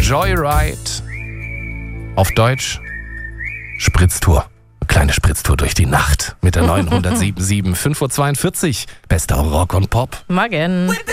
Joyride. Auf Deutsch Spritztour. Kleine Spritztour durch die Nacht mit der 907.7, 5:42 Uhr. Bester Rock und Pop. Morgen.